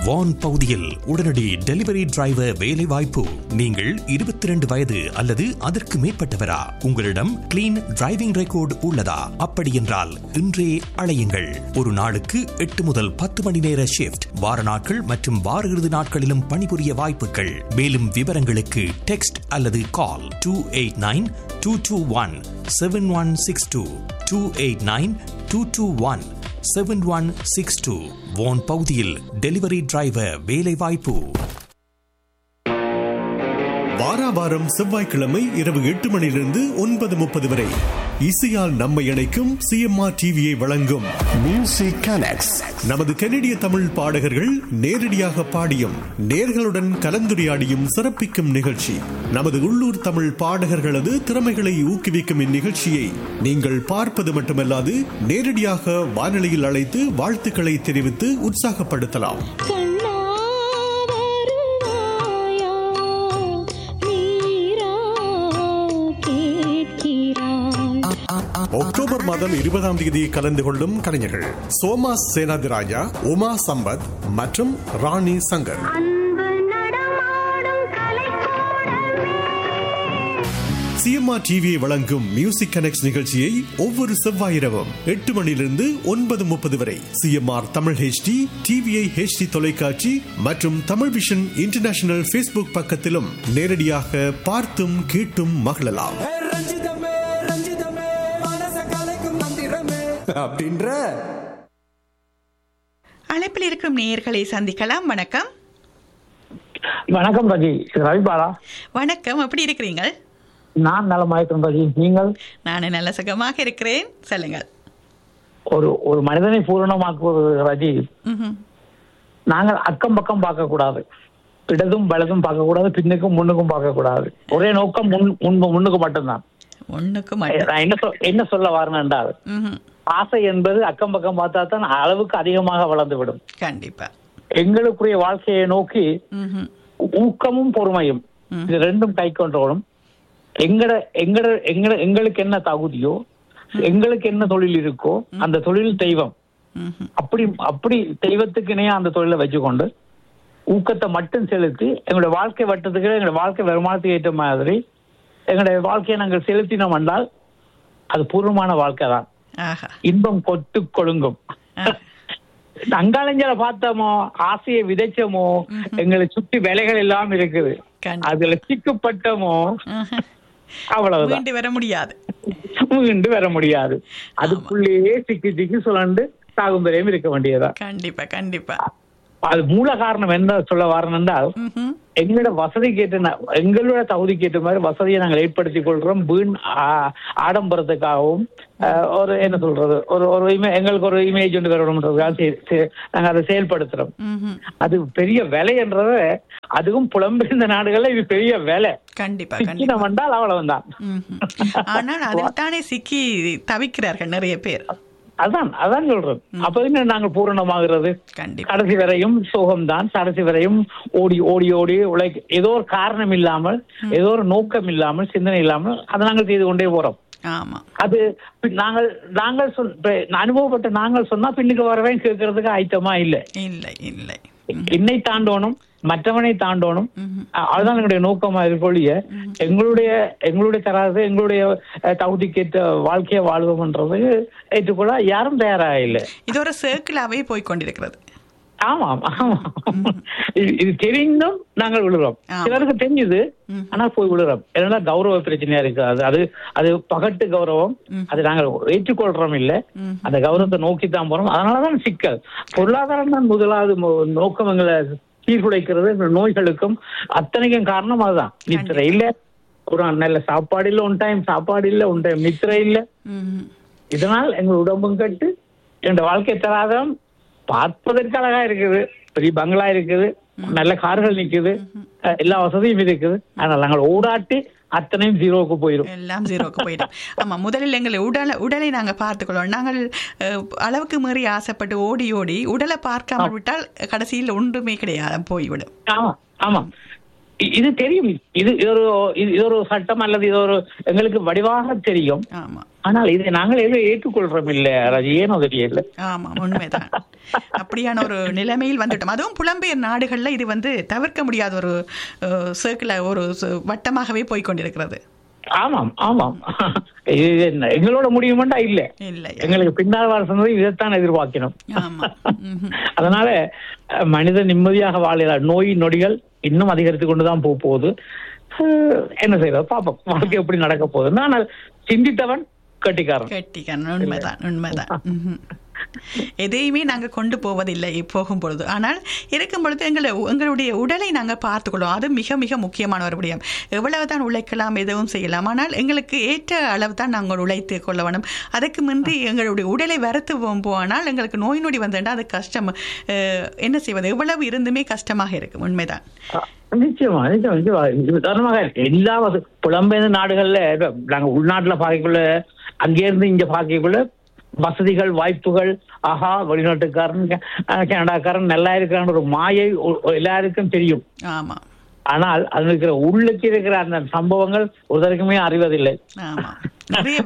வான் பகுதியில் உடனடி delivery driver வேலை வாய்ப்பு. நீங்கள் 22 வயது அல்லது அதற்கு மேற்பட்டவரா? உங்களிடம் கிளீன் டிரைவிங் ரெக்கார்டு உள்ளதா? அப்படி என்றால் இன்றே அழையுங்கள். ஒரு நாளுக்கு 8 முதல் 10 மணி நேர ஷிப்ட், வார நாட்கள் மற்றும் வார இறுதி நாட்களிலும் பணிபுரிய வாய்ப்புகள். மேலும் விவரங்களுக்கு டெக்ஸ்ட் அல்லது கால் 289-221-7162 289-221-7162. வான் பகுதியில் டெலிவரி டிரைவர் வேலை வாய்ப்பு. வாராவாரம் செவ்வாய்க்கிழமை இரவு 8 மணியிலிருந்து 9:30 வரை இசையால் நம்மை இணைக்கும் சிஎம்ஆர் டிவியை வழங்கும் மியூசிக் கனெக்ட்ஸ். நமது கனடிய தமிழ் பாடகர்கள் நேரடியாக பாடியும் நேர்களுடன் கலந்துரையாடியும் சிறப்பிக்கும் நிகழ்ச்சி. நமது உள்ளூர் தமிழ் பாடகர்களது திறமைகளை ஊக்குவிக்கும் இந்நிகழ்ச்சியை நீங்கள் பார்ப்பது மட்டுமல்லாது நேரடியாக வானொலியில் அழைத்து வாழ்த்துக்களை தெரிவித்து உற்சாகப்படுத்தலாம். அக்டோபர் மாதம் 20ஆம் தேதி கலந்து கொள்ளும் கலைஞர்கள் சோமா சேனாதிராஜா, உமா சம்பத் மற்றும் ராணி சங்கர். சிஎம்ஆர் டிவியை வழங்கும் மியூசிக் கனெக்ட்ஸ் நிகழ்ச்சியை ஒவ்வொரு செவ்வாய் இரவும் 8 மணியிலிருந்து 9:30 வரை CMR Tamil HD, TVI HD தொலைக்காட்சி மற்றும் தமிழ் விஷன் இன்டர்நேஷனல் ஃபேஸ்புக் பக்கத்திலும் நேரடியாக பார்த்தும் கேட்டும் மகிழலாம். அப்படின்ற அழைப்பில் இருக்கும் நேயர்களை சந்திக்கலாம். வணக்கம். வணக்கம் ராஜி, ரவிபாலா. வணக்கம், எப்படி இருக்கிறீங்க? நான் நலமாயிருக்கிறேன் ராஜி, நீங்கள்? நான் நல்ல சுகமாக இருக்கிறேன், சொல்லுங்கள். ஒரு மனிதனை பூரணமாக்குவது ராஜி, நாங்கள் அக்கம் பக்கம் பார்க்க கூடாது, இடதும் வலதும் பார்க்க கூடாது, பின்னுக்கும் முன்னுக்கும் பார்க்க கூடாது. ஒரே நோக்கம் முன்னுக்கு மட்டும்தான். என்ன சொல்ல வரணும் என்றால், ஆசை என்பது அக்கம் பக்கம் பார்த்தா தான் அளவுக்கு அதிகமாக வளர்ந்து விடும். கண்டிப்பா எங்களுக்குரிய வாழ்க்கையை நோக்கி ஊக்கமும் பொறுமையும் இது ரெண்டும் கை கொண்டோடும். எங்களுக்கு என்ன தகுதியோ, எங்களுக்கு என்ன தொழில் இருக்கோ அந்த தொழில் தெய்வம். அப்படி தெய்வத்துக்கு இணையா அந்த தொழிலை வச்சுக்கொண்டு ஊக்கத்தை மட்டும் செலுத்தி எங்களுடைய வாழ்க்கை வட்டத்துக்கு, எங்களுடைய வாழ்க்கை வருமானத்துக்கு ஏற்ற மாதிரி எங்களுடைய வாழ்க்கையை நாங்கள் செலுத்தினோம் என்றால் அது பூர்வமான வாழ்க்கை தான். இன்பம் கொட்டு கொழுங்கும். அங்காளஞ்சல பார்த்தோமோ, ஆசையை விதைச்சோமோ, எங்களை சுற்றி வேலைகள் எல்லாம் இருக்குது, அதுல சிக்கப்பட்டமோ அவ்வளவுதான். வர முடியாது, மீண்டு வர முடியாது. அதுக்குள்ளேயே சிக்கி சுழண்டு சாகும் வரையும் இருக்க வேண்டியதா. கண்டிப்பா கண்டிப்பா. அது மூல காரணம் என்ன சொல்ல வரணும் என்றால், எங்களோட வசதி கேட்ட, எங்களோட தகுதிக்கு ஏற்ற மாதிரி வசதியை நாங்கள் ஏற்படுத்திக் கொள்றோம். வீண் ஆடம்பரத்துக்காகவும் ஒரு என்ன சொல்றது, எங்களுக்கு ஒரு இமேஜ் ஒன்று வரணும்ன்றதுக்காக நாங்க அதை செயல்படுத்துறோம். அது பெரிய விலை என்றத, அதுவும் புலம்பெயர்ந்த நாடுகள்ல இது பெரிய விலை. கண்டிப்பா சிக்கினம் என்றால் அவ்வளவுதான். ஆனால் அதில் தானே சிக்கி தவிக்கிறார்கள் நிறைய பேர். அதான் சொல்றோம். அப்ப நாங்கள் பூரணமாகிறது கடைசி வரையும் சோகம்தான். கடைசி வரையும் ஓடி ஓடி ஓடி ஏதோ ஒரு காரணம் இல்லாமல், ஏதோ ஒரு நோக்கம் இல்லாமல், சிந்தனை இல்லாமல் அதை நாங்கள் செய்து கொண்டே போறோம். அது நாங்கள் அனுபவப்பட்ட நாங்கள் சொன்னா பின்னுக்கு வரவே கேட்கறதுக்கு ஆயத்தமா இல்லை. என்னை தாண்டோனும், மற்றவனை தாண்டோனும், அதுதான் எங்களுடைய நோக்கமா இருக்கொழிய எங்களுடைய தராது, எங்களுடைய தகுதிக்கேற்ற வாழ்க்கையை வாழ்வோம்ன்றது ஏற்றுக்கொள்ள யாரும் தயாராக இல்லை. இது ஒரு சர்க்கிளாவே போய்கொண்டிருக்கிறது. ஆமாம் இது தெரிந்தும் நாங்கள் விழுறோம். சிலருக்கு தெரிஞ்சது ஆனா போய் விழுறோம். ஏன்னா கௌரவ பிரச்சனையா இருக்கு. அது பகட்டு கௌரவம். அது நாங்கள் ஏற்றுக்கொள்றோம் இல்ல, அந்த கௌரவத்தை நோக்கித்தான் போறோம். அதனாலதான் சிக்கல். பொருளாதாரம் தான் முதலாவது நோக்கம். எங்களை சீர்குலைக்கிறது நோய்களுக்கும் அத்தனைக்கும் காரணம் அதுதான். நித்திரை இல்ல, ஒரு நல்ல சாப்பாடு இல்ல, ஒன் டைம் சாப்பாடு இல்ல, ஒன் டைம் நித்திரை இல்ல. இதனால் எங்கள் உடம்பும் கட்டு, எங்க வாழ்க்கை தராதம். பார்ப்பதற்கு அழகா இருக்குது, பெரிய பங்களா இருக்குது, நல்ல கார்கள் நிக்குது, எல்லா வசதியும் இருக்குது. ஆனால் நாங்கள் ஊடாட்டி அத்தனையும் ஜீரோவுக்கு போயிடும். எல்லாம் ஜீரோவுக்கு போயிடும். ஆமா, முதலில் எங்களை உடலை நாங்க பார்த்துக்கொள்ளோம். நாங்கள் அளவுக்கு மீறி ஆசைப்பட்டு ஓடி ஓடி உடலை பார்க்காம விட்டால் கடைசியில் ஒன்றுமே கிடையாது, போய்விடும். ஆமா ஆமா. இது தெரியும், இது ஒரு சட்டம் அல்லது இது ஒரு எங்களுக்கு வடிவாக தெரியும். ஆனால் இதை நாங்கள் எதுவும் ஏற்றுக்கொள்றோம் இல்ல ராஜி, ஏனோ தெரியல. ஆமா, உண்மைதான். அப்படியான ஒரு நிலைமையில் வந்துட்டோம். அதுவும் புலம்பெயர் நாடுகள்ல இது தவிர்க்க முடியாத ஒரு சர்க்கிள், ஒரு வட்டமாகவே போய்கொண்டிருக்கிறது. ஆமாம் ஆமாம், எங்களோட முடியுமாண்டா இல்ல, எங்களுக்கு பின்னால் வர சொன்னது இதைத்தான் எதிர்பார்க்கணும். அதனால மனிதன் நிம்மதியாக வாழலாம். நோய் நொடிகள் இன்னும் அதிகரித்து கொண்டுதான் போகுது. என்ன செய்யறது பாப்போம், வாழ்க்கை எப்படி நடக்க போகுது. ஆனால் சிந்தித்தவன் கட்டிக்காரன். உண்மைதான் உண்மைதான். எதையுமே நாங்க கொண்டு போவதில்லை போகும் பொழுது. ஆனால் இருக்கும் பொழுது எங்களுடைய உடலை நாங்க பார்த்துக்கொள்வோம். அது மிக மிக முக்கியமான ஒரு விடயம். எவ்வளவுதான் உழைக்கலாம், எதுவும் செய்யலாம், ஆனால் எங்களுக்கு ஏற்ற அளவு தான் நாங்கள் உழைத்து கொள்ள வேணும். அதுக்கு முந்தி எங்களுடைய உடலை வறுத்து போனால் எங்களுக்கு நோய் நொடி வந்தா அது கஷ்டம். என்ன செய்வது, எவ்வளவு இருந்துமே கஷ்டமாக இருக்கும். உண்மைதான். நிச்சயமா உதாரணமாக எல்லா புலம்பெயர்ந்த நாடுகள்ல நாங்க உள்நாட்டுல பார்க்கக்குள்ள, அங்கே இருந்து இங்க பார்க்கக்குள்ள வசதிகள் வாய்ப்புகள், ஆஹா வெளிநாட்டுக்காரன் கனடாக்காரன் நல்லா இருக்கிறான் ஒரு மாயை எல்லாருக்கும் தெரியும். ஆமா, ஆனால் அது இருக்கிற உள்ளுக்கு இருக்கிற அந்த சம்பவங்கள் ஒருத்தருக்குமே அறிவதில்லை. நிறைய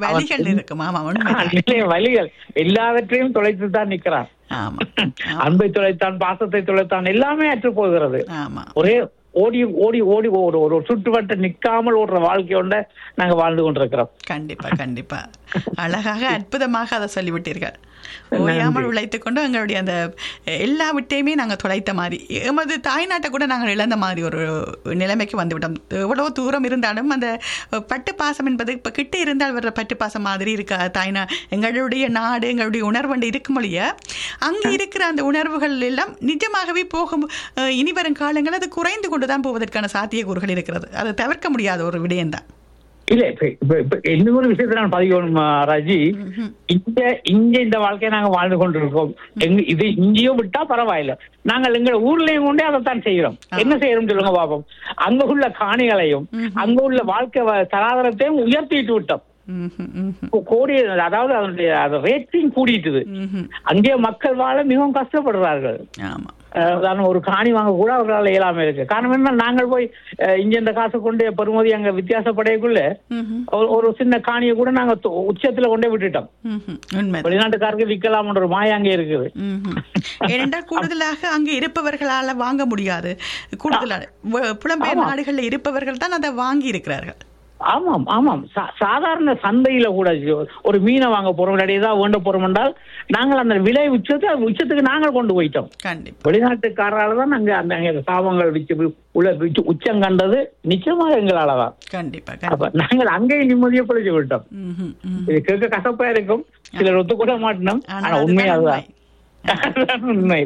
வழிகள் எல்லாவற்றையும் தொலைத்து தான் நிற்கிறான். அன்பை தொலைத்தான், பாசத்தை தொலைத்தான், எல்லாமே அற்று போகிறது. ஒரே ஓடி ஓடி ஓடி ஒரு சுற்றுவட்ட நிக்காமல் ஓடுற வாழ்க்கையோட நாங்க வாழ்ந்து கொண்டிருக்கிறோம். கண்டிப்பா கண்டிப்பா, அழகாக அற்புதமாக அதை சொல்லிவிட்டீர்கள். ஓயாமல் உழைத்துக் கொண்டு எங்களுடைய அந்த எல்லா விட்டையுமே நாங்கள் தொலைத்த மாதிரி, எமது தாய்நாட்டை கூட நாங்கள் இழந்த மாதிரி ஒரு நிலைமைக்கு வந்துவிட்டோம். எவ்வளவு தூரம் இருந்தாலும் அந்த பட்டு பாசம் என்பது இப்போ கிட்ட இருந்தால் வர்ற பட்டு பாசம் மாதிரி இருக்கா எங்களுடைய நாடு, எங்களுடைய உணர்வு இருக்குமொழிய அங்கே இருக்கிற அந்த உணர்வுகள் எல்லாம் நிஜமாகவே போகும். இனி வரும் காலங்கள் அது குறைந்து கொண்டுதான் போவதற்கான சாத்தியக்கூறுகள் இருக்கிறது. அதை தவிர்க்க முடியாத ஒரு விடயம்தான். இல்ல இப்ப இன்னொரு விஷயத்த நான் பதிவு ராஜி, இந்த வாழ்க்கையை நாங்க வாழ்ந்து கொண்டிருக்கோம். இது இங்கேயும் விட்டா பரவாயில்ல, நாங்கள் எங்க ஊர்லயும் கொண்டே அதைத்தான் செய்யறோம். என்ன செய்யறோம் சொல்லுங்க பாப்போம். அங்க உள்ள காணிகளையும் அங்க உள்ள வாழ்க்கை தராதரத்தையும் உயர்த்திட்டு விட்டோம். கோடி, அதாவது அதனுடைய ரேட்டிங் கூடிட்டுது. அங்கே மக்கள் வாழ மிகவும் கஷ்டப்படுறார்கள். ஒரு காணி வாங்க கூட அவர்களால் இயலாம இருக்கு. காரணம் என்ன, நாங்கள் போய் இங்க இந்த காசு கொண்டு பெருமதி அங்க வித்தியாசப்படையக்குள்ள ஒரு சின்ன காணியை கூட நாங்க உச்சத்துல கொண்டே விட்டுட்டோம். வெளிநாட்டுக்காரருக்கு விற்கலாம்ன்ற ஒரு மாய அங்கே இருக்குது. ஏனென்றால் கூடுதலாக அங்கே இருப்பவர்களால வாங்க முடியாது. கூடுதலாக புலம்பெயர் நாடுகள்ல இருப்பவர்கள் தான் அதை வாங்கி இருக்கிறார்கள். ஆமாம் ஆமாம், சாதாரண சந்தையில கூட ஒரு மீனை வாங்க போறோம், ஏதாவது வேண்ட போறோம் என்றால் நாங்கள் அந்த விலை உச்சத்துக்கு நாங்கள் கொண்டு போயிட்டோம். வெளிநாட்டுக்காரால தான் நாங்க அந்த சாபங்கள் விச்சு உச்சம் கண்டது நிச்சயமாக எங்களாலதான். கண்டிப்பா நாங்கள் அங்கேயும் நிம்மதியை பொழிச்சு விட்டோம். இது கேட்க கசப்பா இருக்கும், சிலர் ஒத்துக்கூட மாட்டோம். ஆனா உண்மை அதுதான், உண்மை.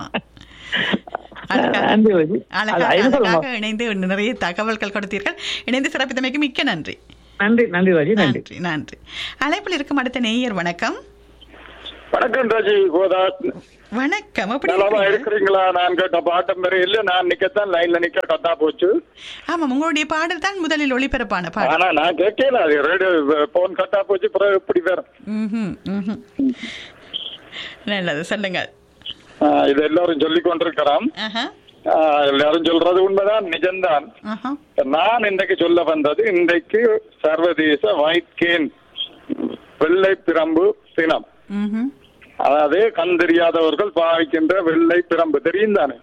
இணைந்து நிறைய தகவல்கள் கொடுத்தீர்கள். இணைந்து சிறப்பித்தமைக்கு மிக்க நன்றி. நன்றி நன்றி ராஜி, நன்றி நன்றி. அழைப்பில் இருக்கும் அடுத்த நேயர். வணக்கம். வணக்கம் ராஜி. கோதா வணக்கம். இருக்கிறீங்களா? நான் கேட்ட பாட்டம் பெரிய இல்ல, நான் நிக்கத்தான் லைன்ல நிக்க கத்தா போச்சு. ஆமா, உங்களுடைய பாடல் தான் முதலில் ஒளிபரப்பான பாடல். ஆனா நான் கேட்கல, அது ரேடியோ போன் கட்டா போச்சு. எப்படி வேற நல்லது, சொல்லுங்க. இது எல்லாரும் சொல்லிக் கொண்டிருக்கிறோம். எல்லாரும் சொல்றது உண்மைதான், நிஜம்தான். நான் இன்றைக்கு சொல்ல வந்தது, இன்றைக்கு சர்வதேச ஒயிட் கேன் வெள்ளை பிரம்பு தினம். அதாவது கண் தெரியாதவர்கள் பாவிக்கின்ற வெள்ளை பிரம்பு தெரியும் தானே.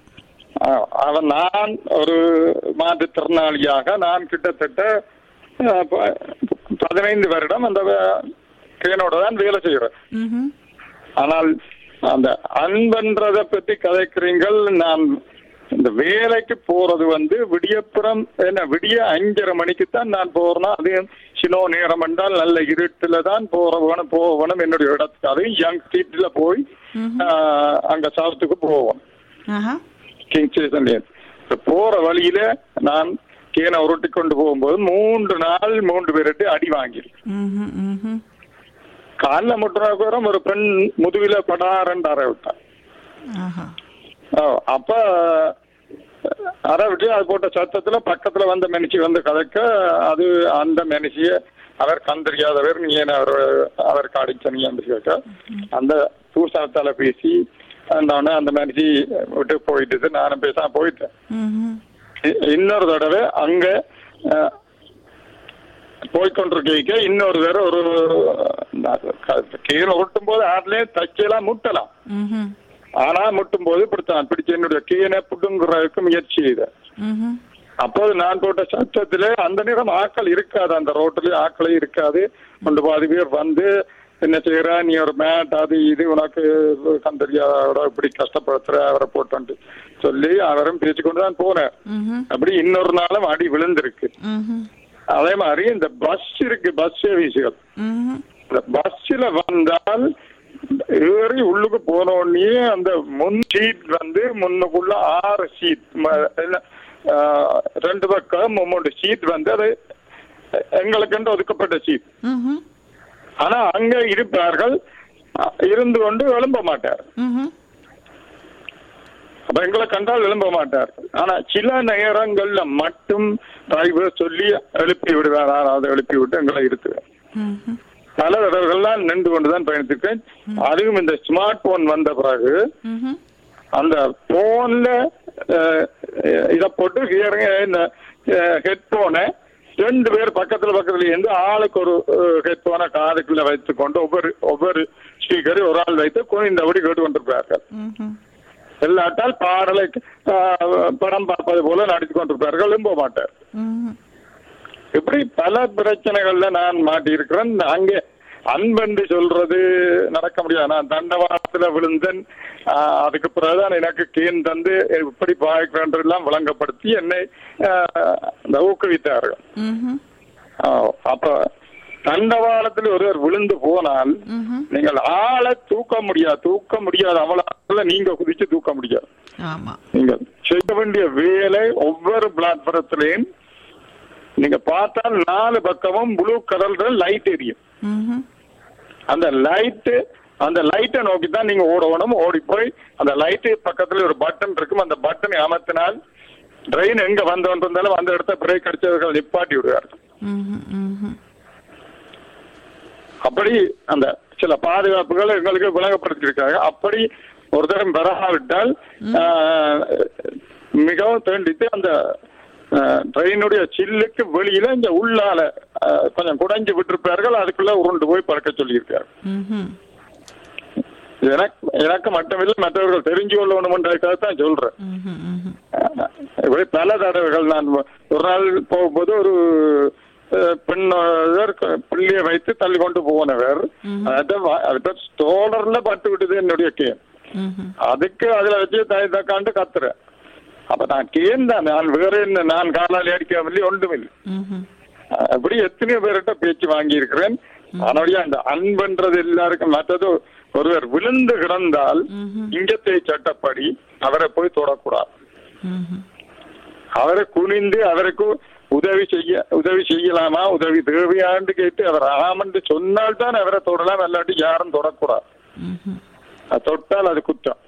நான் ஒரு மாற்றுத்திறனாளியாக நான் கிட்டத்தட்ட 15 வருடம் அந்த கேனோட தான் வேலை செய்யறேன். ஆனால் அந்த அன்பன்றதை பத்தி கதைக்கிறீங்கள். நான் இந்த வேலைக்கு போறது விடியப்புறம் விடிய 5:30 மணிக்குத்தான் நான் போறேன்னா, அது சினோ நேரம் என்றால் நல்ல இருட்டுல தான் போவேணும் என்னுடைய இடத்துக்கு. அது யங் ஸ்ட்ரீட்ல போய் அங்க சவுத்துக்கு போவோம். கிங் ஸ்டேஷன்ல போற வழியில நான் கேனை உருட்டி கொண்டு போகும்போது 3 நாள் 3 பேர்ட்டு அடி வாங்கிருக்கேன். கால முட்டுற ஒரு பெண் முதுவில படாரண்டு அறை விட்டான். அப்ப அறை விட்டு அது போட்ட சத்தத்துல பக்கத்துல வந்த மனுஷி கதைக்க, அது அந்த மனுஷிய அவர் கண் தெரியாதவர், நீ ஏன் அவருக்கு அடிச்சனீங்க கேட்க, அந்த தூசணத்தால பேசி அந்த மனுஷி விட்டு போயிட்டு நானும் பேசாம போயிட்டேன். இன்னொரு தடவை அங்க போய்கொண்டிருக்க இன்னொரு தடவை ஒரு கீழே ஒட்டும் போது ஆட்லயே தச்செல்லாம் முட்டலாம். ஆனா முட்டும் போது இப்படித்தான் பிடிச்ச என்னுடைய கீழே புடுங்குறதுக்கு முயற்சி செய்த. அப்போது நான் போட்ட சத்தத்துல அந்த நேரம் ஆக்கள் இருக்காது, அந்த ரோட்டிலே ஆக்களே இருக்காது. 2 பேர் வந்து என்ன செய்யற, நீ ஒரு மேட் அது இது உனக்கு கண்டறியாத இப்படி கஷ்டப்படுத்துற அவரை போட்டு சொல்லி அவரும் பேசிக்கொண்டுதான் போனேன். அப்படி இன்னொரு நாளும் அடி விழுந்திருக்கு. அதே மாதிரி இந்த பஸ் இருக்கு, பஸ் சர்வீஸுகள், இந்த பஸ்ல வந்தால் ஏறி உள்ளுக்கு போனோடனே அந்த முன் சீட் வந்து முன்னுக்குள்ள 6 சீட், 2 பக்கம் 3 சீட் வந்து அது எங்களுக்கு ஒதுக்கப்பட்ட சீட். ஆனா அங்க இருப்பார்கள், இருந்து கொண்டு எழும்ப மாட்டார். அப்ப எங்களை கண்டால் எழும்ப மாட்டார்கள். ஆனா சில நேரங்கள்ல மட்டும் டிரைவர் சொல்லி எழுப்பி விடுவார், அதை எழுப்பி விட்டு எங்களை இருத்துவார். பல தடவைகள்லாம் நின்று கொண்டுதான் பயணித்திருக்கேன். அதுவும் இந்த ஸ்மார்ட் போன் வந்த பிறகு அந்த போன்ல இத போட்டு ஹெட்போனை 2 பேர் பக்கத்துல இருந்து ஆளுக்கு ஒரு ஹெட்போனை காதுக்குள்ள வைத்துக் கொண்டு ஒவ்வொரு ஸ்பீக்கரை ஒரு ஆள் வைத்து குனிந்தபடி கேட்டு கொண்டிருப்பார்கள். இல்லாட்டால் பாடலை படம் பார்ப்பது போல நடித்து கொண்டிருப்பார்கள், எழும்ப மாட்டார். இப்படி பல பிரச்சனைகள்ல நான் மாட்டி இருக்கிறேன். அங்கே அன்பென்று சொல்றது நடக்க முடியாது. நான் தண்டவாளத்துல விழுந்தேன், அதுக்கு பிறகுதான் எனக்கு கேன் தந்து இப்படி பாய்க்கிறேன் எல்லாம் விளங்கப்படுத்தி என்னை ஊக்குவித்தார்கள். அப்ப தண்டவாளத்தில் ஒருவர் விழுந்து போனால் நீங்கள் ஆளை தூக்க முடியாது, அவ்வளவு நீங்க குதிச்சு தூக்க முடியாது. நீங்க செய்ய வேண்டிய வேலை ஒவ்வொரு பிளாட்பாரத்திலையும் நீங்க பார்த்தால் 4 பக்கமும் ப்ளூ கலர்ல லைட் எரியும். அந்த லைட்டை நோக்கித்தான் நீங்க ஓடணும். ஓடி போய் அந்த லைட்டு பக்கத்துல ஒரு பட்டன் இருக்கும், அந்த பட்டனை அமர்த்தினால் ட்ரெயின் எங்க வந்தோன்றிருந்தாலும் அந்த இடத்த பிரேக் அடிச்சவர்கள் நிப்பாட்டி விடுவார்கள். அப்படி அந்த சில பாதுகாப்புகள் எங்களுக்கு விளங்கப்படுத்திருக்காங்க. அப்படி ஒரு தரம் பெறாவிட்டால் மிகவும் தேண்டித்து அந்த ட்ரெயினுடைய சில்லுக்கு வெளியில இந்த உள்ளால கொஞ்சம் குடைஞ்சு விட்டிருப்பார்கள், அதுக்குள்ள உருண்டு போய் பறக்க சொல்லியிருக்கார்கள். எனக்கு மட்டுமில்லை, மற்றவர்கள் தெரிஞ்சு கொள்ளணும்ன்றதுக்காகத்தான் சொல்றேன். இப்படி பல தடவைகள் நான் ஒரு நாள் போகும்போது ஒரு பிள்ளைய வைத்து தள்ளி கொண்டு போனவர் தோழர்ல பட்டு விட்டது என்னுடைய கேன். அதுக்கு அதுல வச்சு தக்காண்டு கத்துறேன். அப்ப நான் கேன் தான், நான் வேற என்ன, நான் காலாளி அடிக்கவில்லை, ஒன்றுமில்லை. அப்படி எத்தனையோ பேர்கிட்ட பேச்சு வாங்கி இருக்கிறேன். அதனுடைய அந்த அன்புன்றது எல்லாருக்கும். மற்றது ஒருவர் விழுந்து கிடந்தால் இங்கத்தை சட்டப்படி அவரை போய் தொடக்கூடாது. அவரை குனிந்து அவருக்கு உதவி செய்யலாமா, உதவி தேவையான்னு கேட்டு அவர் ஆமென்று சொன்னால்தான் அவரை தொடலாம், இல்லாட்டி யாரும் தொடக்கூடாது. தொட்டால் அது குற்றம்.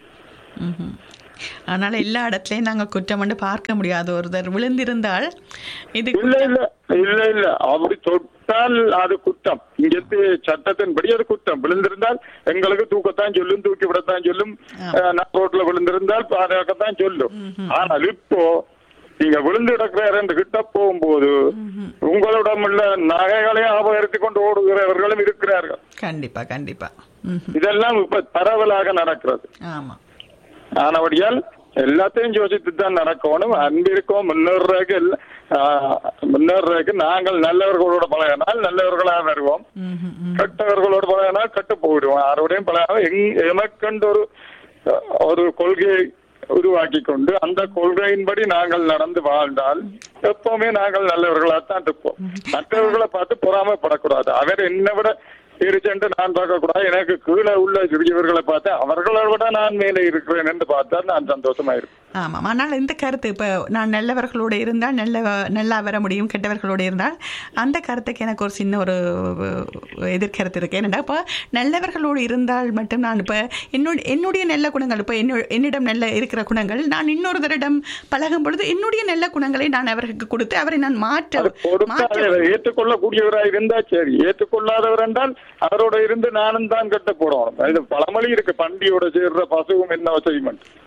அதனால எல்லா இடத்துலயும் நாங்க குற்றம் வந்து பார்க்க முடியாது. ஒருத்தர் விழுந்திருந்தால் இது இல்ல அப்படி தொட்டால் அது குற்றம். இங்க சட்டத்தின்படி அது குற்றம். விழுந்திருந்தால் எங்களுக்கு தூக்கத்தான் சொல்லும், தூக்கி விடத்தான் சொல்லும். ரோட்ல விழுந்திருந்தால் பாதுகாக்கத்தான் சொல்லும். ஆனால் இப்போ நீங்க விழுந்து கிடக்கிறார் என்று கிட்ட போகும்போது உங்களிடம் உள்ள நகைகளையும் அபகரித்து கொண்டு ஓடுகிறவர்களும் இருக்கிறார்கள். கண்டிப்பா கண்டிப்பா இதெல்லாம் இப்ப பரவலாக நடக்கிறது. ஆமா. ஆனபடியால் எல்லாத்தையும் யோசித்து தான் நடக்கணும். அன்பிற்கும் முன்னேறதுக்கு நாங்கள் நல்லவர்களோட பழகினால் நல்லவர்களாக வருவோம், கெட்டவர்களோட பழகினால் கெட்டு போயிடுவோம். யாரோடையும் பழகினால் எமக்கென்று ஒரு கொள்கையை உருவாக்கி கொண்டு அந்த கொள்கையின்படி நாங்கள் நடந்து வாழ்ந்தால் எப்பவுமே நாங்கள் நல்லவர்களாத்தான் இருப்போம். மற்றவர்களை பார்த்து பொறாமப்படக்கூடாது. அவர் என்னை விட இருச்சென்று நான் பார்க்கக்கூடாது. எனக்கு கீழே உள்ள சிறியவர்களை பார்த்து அவர்களை விட நான் மேலே இருக்கிறேன் என்று பார்த்தால் நான் சந்தோஷமா இருப்பேன். ஆமாம். ஆனால் இந்த கருத்து இப்போ நான் நல்லவர்களோடு இருந்தால் நல்லா வர முடியும், கெட்டவர்களோடு இருந்தால் அந்த கருத்துக்கு எனக்கு ஒரு சின்ன ஒரு எதிர்கருத்து இருக்கு. என்னடா இப்போ நல்லவர்களோடு இருந்தால் மட்டும் நான் இப்போ என்னுடைய நல்ல குணங்கள், இப்போ என்னிடம் நல்ல இருக்கிற குணங்கள் நான் இன்னொருவரிடம் பழகும் பொழுது என்னுடைய நல்ல குணங்களை நான் அவருக்கு கொடுத்து அவரை நான் ஏற்றுக்கொள்ளக்கூடியவராக இருந்தா சரி. ஏற்றுக்கொள்ளாதவர் என்றால் அவரோட இருந்து நானும் தான் கட்ட போடணும். இது பழமொழி இருக்கு, பண்டியோட சேர்ற பசுவும் என்ன செய்யும்.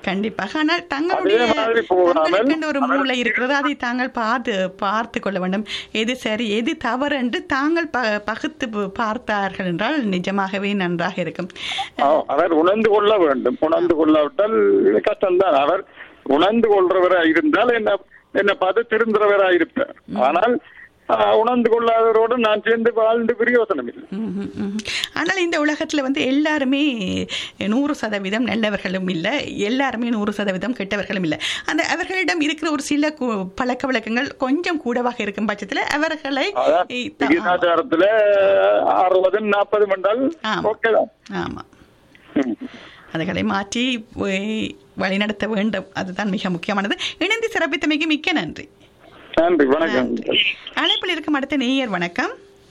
கண்டிப்பாக. ஆனால் தங்களுடைய ஒரு மூளை இருக்கிறது, அதை தாங்கள் பார்த்து கொள்ள வேண்டும். எது சரி எது தவறு என்று தாங்கள் பகுத்து பார்த்தார்கள் என்றால் நிஜமாகவே நன்றாக இருக்கும். அவர் உணர்ந்து கொள்ள வேண்டும். உணர்ந்து கொள்ளாவிட்டால் கஷ்டம்தான். அவர் உணர்ந்து கொள்றவராக இருந்தால் என்ன பார்த்து திருந்துறவராக இருப்பார். ஆனால் உணர்ந்து கொள்ளாதவரோடு நான் சேர்ந்து வாழ்ந்து பிரயோசனம் இல்லை. ஆனால் இந்த உலகத்துல எல்லாருமே 100% நல்லவர்களும் இல்லை, எல்லாருமே 100% கெட்டவர்களும் இல்லை. அந்த அவர்களிடம் இருக்கிற ஒரு சில பழக்க வழக்கங்கள் கொஞ்சம் கூடவாக இருக்கும் பட்சத்துல அவர்களை விகிதாச்சாரத்துல 60-40 என்றால் ஓகேதான். ஆமா, அதுகளை மாற்றி வழிநடத்த வேண்டும். அதுதான் மிக முக்கியமானது. இணைந்து சிறப்பித்தமைக்கு மிக்க நன்றி. நன்றி, வணக்கம். அழைப்பில் இருக்கும் அடுத்த நேயர். வணக்கம்.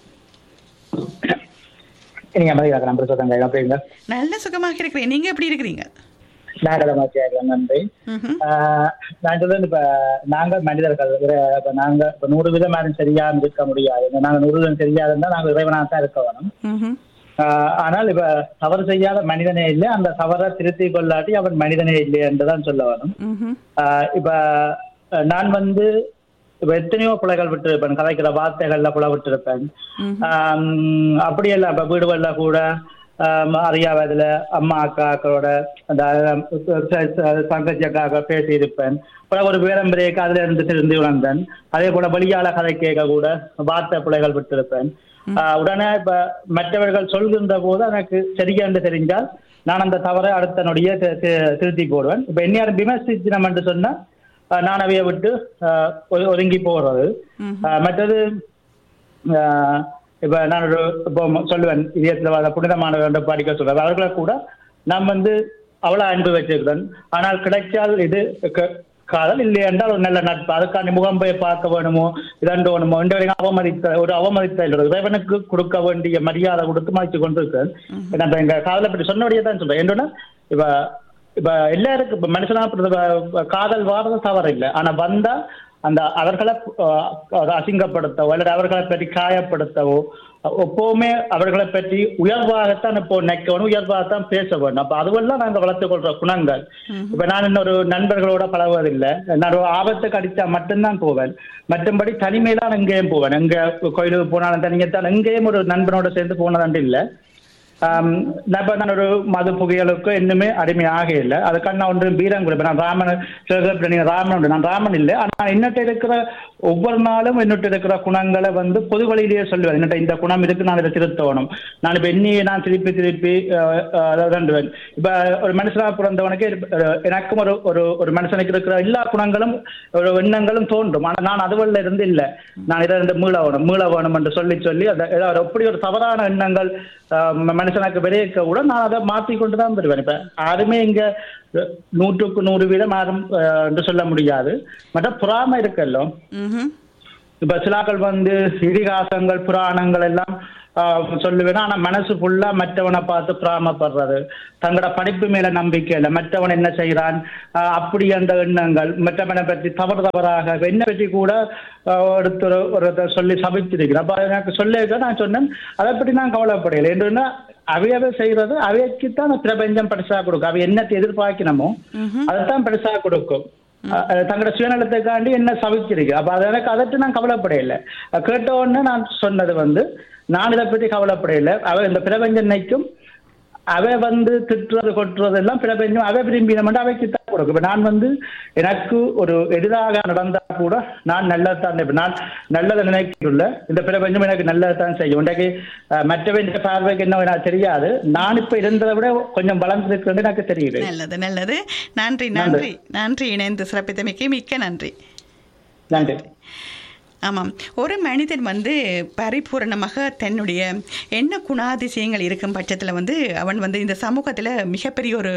நல்ல சுகமாக இருக்கிறேன். நீங்க எப்படி இருக்கிறீங்க? நன்றி. நான் சொல்றேன், இப்ப நாங்க மனிதர்கள், நாங்க 100 விதம் சரியா இருக்க முடியாது. நாங்க 100 விதம் சரியா இருந்தா நாங்க இறைவனாத்தான் இருக்க வேணும். ஆனால் இப்ப தவறு செய்யாத மனிதனே இல்லை, அந்த தவறை திருத்தி கொள்ளாட்டி அவன் மனிதனே இல்லை என்றுதான் சொல்ல வேணும். இப்ப நான் இப்ப எத்தனையோ பிள்ளைகள் விட்டு இருப்பேன், கதைக்கிற வார்த்தைகள்ல கூட விட்டு இருப்பேன். அப்படியெல்லாம் இப்ப வீடுகள்ல கூட அறியாவதுல அம்மா அக்காக்களோட தங்கச்சி அக்காக்க பேசி இருப்பேன். ஒரு பேரம் பிரேக்கு அதுல இருந்து திருந்தி உணர்ந்தேன். அதே போல வெளியாள கதை கேட்க கூட வார்த்தை பிள்ளைகள் விட்டு இருப்பேன். உடனே இப்ப மற்றவர்கள் சொல்கின்ற போது எனக்கு சரியாண்டு தெரிஞ்சால் நான் அந்த தவறை அடுத்த நொடியே திருத்தி போடுவேன். இப்ப என்ன விமர்சிச்சினம் என்று சொன்னா நான் அவைய விட்டு ஒதுங்கி போறது. மற்றது இப்ப நான் இப்போ சொல்லுவேன், இதயத்துல புனிதமானவர்கள் படிக்க சொல்றேன். அவர்களை கூட நான் அவ்வளவு அன்பு வச்சிருக்கிறேன். ஆனால் கிடைச்சால் இது காதல், இல்லை என்றால் ஒரு நல்ல நட்பு. அதுக்கான முகம் போய் பார்க்க வேணுமோ இதண்டு வேணுமோ இந்த அவமதித்த இறைவனுக்கு கொடுக்க வேண்டிய மரியாதை கொடுத்து மதிச்சு கொண்டிருக்கேன். நான் எங்க காதலை பற்றி சொன்னபடியே தான் சொல்றேன். என்னன்னா இப்ப எல்லாருக்கும் இப்ப மனுஷனா காதல் வாரது தவறு இல்லை. ஆனா வந்தா அந்த அவர்களை அசிங்கப்படுத்தவோ அல்லது அவர்களை பற்றி காயப்படுத்தவோ எப்பவுமே அவர்களை பற்றி உயர்வாகத்தான் இப்போ நினைக்கணும், உயர்வாகத்தான் பேச வேணும். அப்ப அதுவெல்லாம் நாங்க வளர்த்துக் கொள்ற குணங்கள். இப்ப நான் இன்னொரு நண்பர்களோட பழகுவதில்லை. நான் ஒரு ஆபத்துக்கு அடித்தா மட்டும்தான் போவேன். மற்றபடி தனிமைதான் எங்கேயும் போவேன். எங்க கோயிலுக்கு போனாலும் தனியத்தான், எங்கேயும் ஒரு நண்பனோட சேர்ந்து போனதாண்டு இல்லை. நான் ஒரு மது புகைகளுக்கு இன்னுமே அடிமையாக இல்லை. அதுக்கான நான் ஒன்று பீரம் கொடுப்பேன். நான் ராமன் உண்டு, நான் ராமன் இல்லை. ஆனால் என்னட்ட இருக்கிற ஒவ்வொரு நாளும் என்னட்டு இருக்கிற குணங்களை பொது வழியிலேயே சொல்லுவேன். என்னட்ட இந்த குணம் இருக்கு, நான் இதை திருத்தணும். நான் இப்ப என்னையே நான் திருப்பி தண்டுவேன். இப்ப ஒரு மனுஷனா பிறந்தவனுக்கு எனக்கும் ஒரு மனுஷனுக்கு இருக்கிற எல்லா குணங்களும் ஒரு எண்ணங்களும் தோன்றும். ஆனால் நான் அதுவல்ல இருந்து இல்லை, நான் இதை மீள வேணும் என்று சொல்லி அதை எப்படி ஒரு தவறான எண்ணங்கள் மனுஷனுக்கு விளைவிக்க கூட நான் அதை மாற்றிக்கொண்டுதான் வருவேன். இப்ப யாருமே இங்க 100% யாரும் என்று சொல்ல முடியாது. மற்ற புறாம இருக்கല്ലോ. இப்ப சிலாக்கள் இதிகாசங்கள் புராணங்கள் எல்லாம் சொல்லுவேன். ஆனா மனசு ஃபுல்லா மற்றவனை பார்த்து பிராமப்படுறது, தங்களோட படிப்பு மேல நம்பிக்கை இல்லை, மற்றவன் என்ன செய்யறான் அப்படி அந்த எண்ணங்கள், மற்றவனை பற்றி தவறாக என்ன பற்றி கூட எடுத்து ஒரு சொல்லி சபிச்சிருக்கிறேன். அப்ப எனக்கு சொல்ல நான் சொன்னேன், அதை பற்றி நான் கவலைப்படையில. என்னன்னா அவையவை செய்யறது அவைக்குத்தான் பிரபஞ்சம் பெருசா கொடுக்கும். அவை என்னத்தை எதிர்பார்க்கணுமோ அதைத்தான் பெருசா கொடுக்கும். தங்களோட சுயநலத்துக்காண்டி என்ன சவிச்சிருக்கு. அப்ப அது எனக்கு அதற்கு நான் கவலைப்படையில. கேட்ட உடனே நான் சொன்னது நான் இதை பற்றி கவலைப்படையில. அவ இந்த பிரபஞ்சம் நினைக்கும் அவை திட்டுறது கொட்டுறது எல்லாம் பிரபஞ்சம் அவை விரும்பினோம் அவைக்கு தான் கொடுக்கும். இப்ப நான் எனக்கு ஒரு எதிராக நடந்தா கூட நான் நல்லதான், நான் நல்லதை நினைக்கல, இந்த பிரபஞ்சம் எனக்கு நல்லதான் செய்யும். இன்றைக்கு மற்றவன் பார்வைக்கு என்ன எனக்கு தெரியாது, நான் இப்ப இருந்ததை விட கொஞ்சம் வளர்ந்துருக்கு எனக்கு தெரியுது. நல்லது நல்லது. நன்றி நன்றி நன்றி. இணைந்து சிறப்பித்தமைக்கு மிக்க நன்றி. நன்றி. ஆமாம், ஒரு மனிதன் பரிபூரணமாக தன்னுடைய என்ன குணாதிசயங்கள் இருக்கும் பட்சத்தில் அவன் இந்த சமூகத்தில் மிகப்பெரிய ஒரு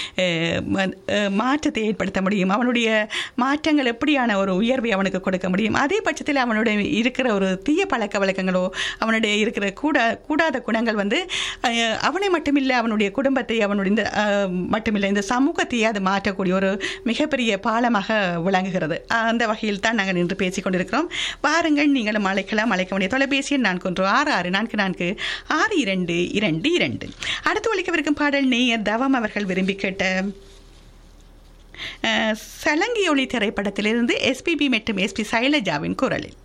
மாற்றத்தை ஏற்படுத்த முடியும். அவனுடைய மாற்றங்கள் எப்படியான ஒரு உயர்வை அவனுக்கு கொடுக்க முடியும். அதே பட்சத்தில் அவனுடைய இருக்கிற ஒரு தீய பழக்க வழக்கங்களோ அவனுடைய இருக்கிற கூடாத குணங்கள் அவனை மட்டுமில்லை, அவனுடைய குடும்பத்தை, அவனுடைய மட்டுமில்லை, இந்த சமூகத்தையே அது மாற்றக்கூடிய ஒரு மிகப்பெரிய பாலமாக விளங்குகிறது. அந்த வகையில் தான் நாங்கள் இன்று பேசிக்கொண்டிருக்கிறோம். பாருங்கள், நீங்களும் அழைக்கலாம். அழைக்க வேண்டிய தொலைபேசி எண் 4166446222. அடுத்து ஒழிக்கவிருக்கும் பாடல் நேயர் தவம் அவர்கள் விரும்பி கேட்ட சலங்கி ஒளி திரைப்படத்திலிருந்து எஸ்பிபி மற்றும் எஸ்பி சைலஜாவின் குரலில்.